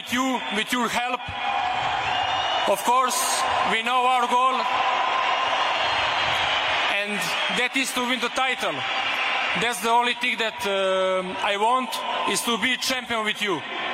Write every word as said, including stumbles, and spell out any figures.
with you, with your help. Of course, we know our goal, and that is to win the title. That's the only thing that uh, I want, is to be champion with you.